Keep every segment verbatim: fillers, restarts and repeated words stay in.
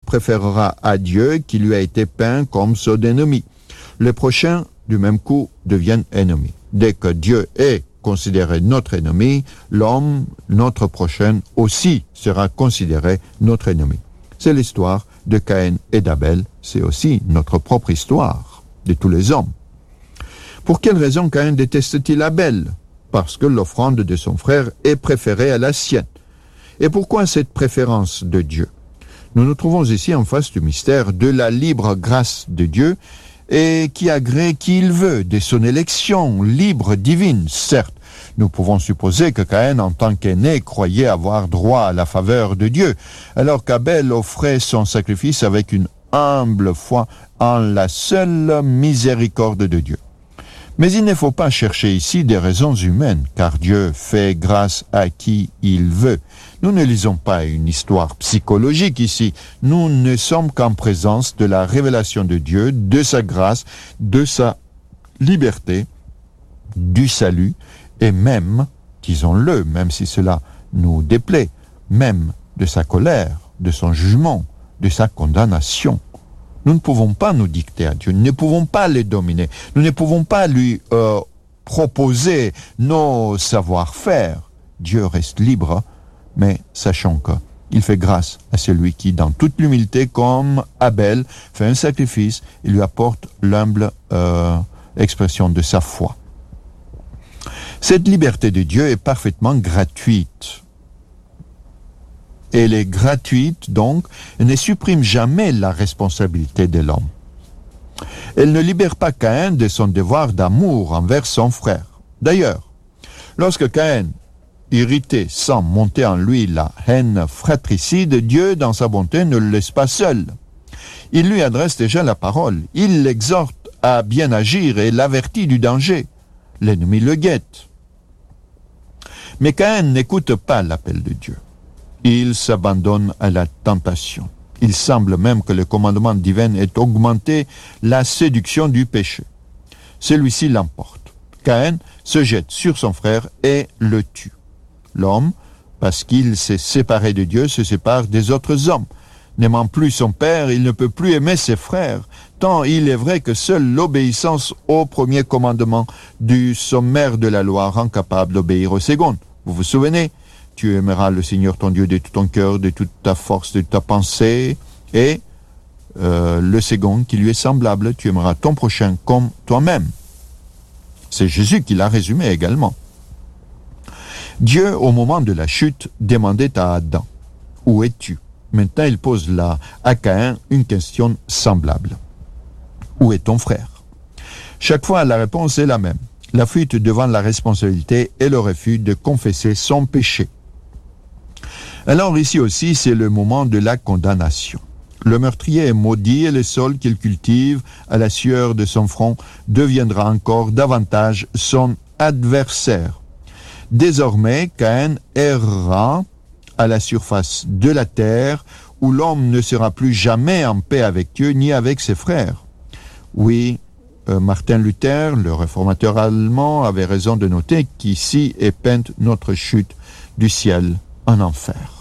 préférera à Dieu qui lui a été peint comme son ennemi. Les prochains, du même coup, deviennent ennemis. Dès que Dieu est considéré notre ennemi, l'homme, notre prochain, aussi sera considéré notre ennemi. C'est l'histoire de Caïn et d'Abel, c'est aussi notre propre histoire de tous les hommes. Pour quelle raison Caïn déteste-t-il Abel? Parce que l'offrande de son frère est préférée à la sienne. Et pourquoi cette préférence de Dieu? Nous nous trouvons ici en face du mystère de la libre grâce de Dieu et qui agrée qui il veut de son élection libre, divine, certes. Nous pouvons supposer que Caïn, en tant qu'aîné, croyait avoir droit à la faveur de Dieu, alors qu'Abel offrait son sacrifice avec une humble foi en la seule miséricorde de Dieu. Mais il ne faut pas chercher ici des raisons humaines, car Dieu fait grâce à qui il veut. Nous ne lisons pas une histoire psychologique ici. Nous ne sommes qu'en présence de la révélation de Dieu, de sa grâce, de sa liberté, du salut, et même, disons-le, même si cela nous déplaît, même de sa colère, de son jugement, de sa condamnation. Nous ne pouvons pas nous dicter à Dieu, nous ne pouvons pas le dominer, nous ne pouvons pas lui euh, proposer nos savoir-faire. Dieu reste libre, mais sachant qu'il fait grâce à celui qui, dans toute l'humilité, comme Abel, fait un sacrifice et lui apporte l'humble euh, expression de sa foi. Cette liberté de Dieu est parfaitement gratuite. Elle est gratuite, donc, elle ne supprime jamais la responsabilité de l'homme. Elle ne libère pas Caïn de son devoir d'amour envers son frère. D'ailleurs, lorsque Caïn, irrité, sent monter en lui la haine fratricide, Dieu, dans sa bonté, ne le laisse pas seul. Il lui adresse déjà la parole. Il l'exhorte à bien agir et l'avertit du danger. L'ennemi le guette. Mais Caïn n'écoute pas l'appel de Dieu. Il s'abandonne à la tentation. Il semble même que le commandement divin ait augmenté la séduction du péché. Celui-ci l'emporte. Caïn se jette sur son frère et le tue. L'homme, parce qu'il s'est séparé de Dieu, se sépare des autres hommes. N'aimant plus son père, il ne peut plus aimer ses frères, tant il est vrai que seule l'obéissance au premier commandement du sommaire de la loi rend capable d'obéir au second. Vous vous souvenez? Tu aimeras le Seigneur ton Dieu de tout ton cœur, de toute ta force, de ta pensée, et euh, le second qui lui est semblable, tu aimeras ton prochain comme toi-même. C'est Jésus qui l'a résumé également. Dieu, au moment de la chute, demandait à Adam, « Où es-tu » Maintenant, il pose là à Caïn une question semblable. « Où est ton frère » Chaque fois, la réponse est la même. La fuite devant la responsabilité et le refus de confesser son péché. Alors ici aussi, c'est le moment de la condamnation. Le meurtrier est maudit et le sol qu'il cultive à la sueur de son front deviendra encore davantage son adversaire. Désormais, Caïn errera à la surface de la terre où l'homme ne sera plus jamais en paix avec Dieu ni avec ses frères. Oui, euh, Martin Luther, le réformateur allemand, avait raison de noter qu'ici est peinte notre chute du ciel en enfer.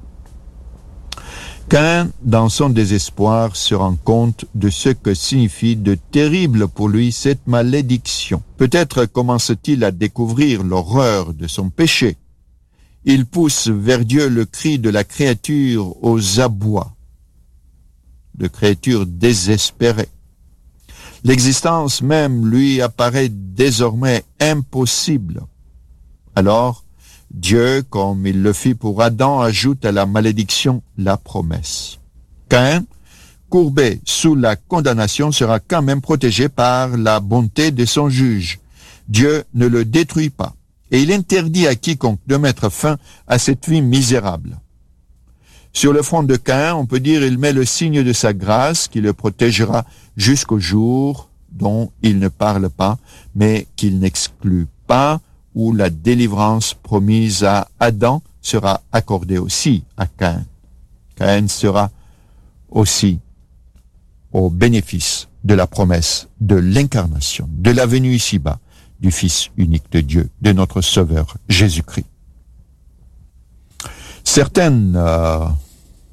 Caïn, dans son désespoir, se rend compte de ce que signifie de terrible pour lui cette malédiction. Peut-être commence-t-il à découvrir l'horreur de son péché. Il pousse vers Dieu le cri de la créature aux abois, de créature désespérée. L'existence même lui apparaît désormais impossible. Alors, Dieu, comme il le fit pour Adam, ajoute à la malédiction la promesse. Caïn, courbé sous la condamnation, sera quand même protégé par la bonté de son juge. Dieu ne le détruit pas, et il interdit à quiconque de mettre fin à cette vie misérable. Sur le front de Caïn, on peut dire, il met le signe de sa grâce qui le protégera jusqu'au jour dont il ne parle pas, mais qu'il n'exclut pas, où la délivrance promise à Adam sera accordée aussi à Caïn. Caïn sera aussi au bénéfice de la promesse de l'incarnation, de la venue ici-bas du Fils unique de Dieu, de notre Sauveur Jésus-Christ. Certaines euh,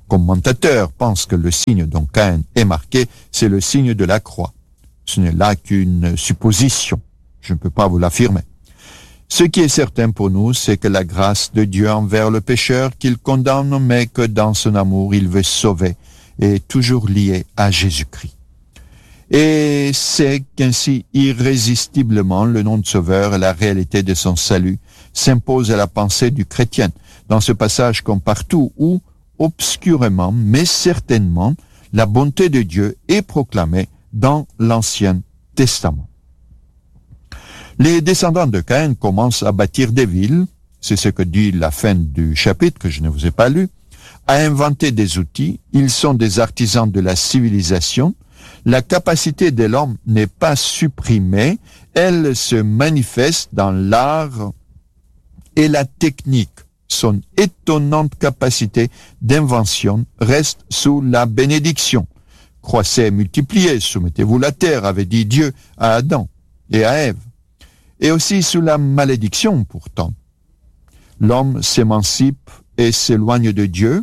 commentateurs pensent que le signe dont Caïn est marqué, c'est le signe de la croix. Ce n'est là qu'une supposition. Je ne peux pas vous l'affirmer. Ce qui est certain pour nous, c'est que la grâce de Dieu envers le pécheur qu'il condamne, mais que dans son amour, il veut sauver, est toujours liée à Jésus-Christ. Et c'est qu'ainsi, irrésistiblement, le nom de Sauveur et la réalité de son salut s'imposent à la pensée du chrétien, dans ce passage comme partout où, obscurément, mais certainement, la bonté de Dieu est proclamée dans l'Ancien Testament. Les descendants de Caïn commencent à bâtir des villes, c'est ce que dit la fin du chapitre que je ne vous ai pas lu, à inventer des outils, ils sont des artisans de la civilisation. La capacité de l'homme n'est pas supprimée, elle se manifeste dans l'art et la technique. Son étonnante capacité d'invention reste sous la bénédiction. Croissez et multipliez, soumettez-vous la terre, avait dit Dieu à Adam et à Ève. Et aussi sous la malédiction pourtant. L'homme s'émancipe et s'éloigne de Dieu,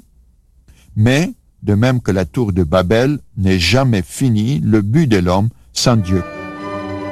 mais de même que la tour de Babel n'est jamais finie, le but de l'homme sans Dieu